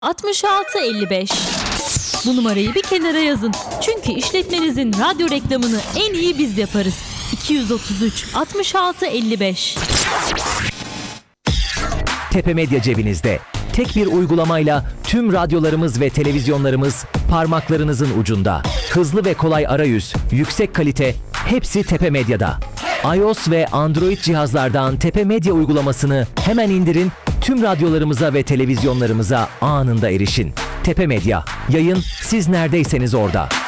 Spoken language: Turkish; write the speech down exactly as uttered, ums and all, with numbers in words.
altmış altı elli beş. Bu numarayı bir kenara yazın. Çünkü işletmenizin radyo reklamını en iyi biz yaparız. iki yüz otuz üç altmış altı elli beş. Tepe Medya cebinizde. Tek bir uygulamayla tüm radyolarımız ve televizyonlarımız parmaklarınızın ucunda. Hızlı ve kolay arayüz, yüksek kalite, hepsi Tepe Medya'da. iOS ve Android cihazlardan Tepe Medya uygulamasını hemen indirin, tüm radyolarımıza ve televizyonlarımıza anında erişin. Tepe Medya, yayın siz neredeyseniz orada.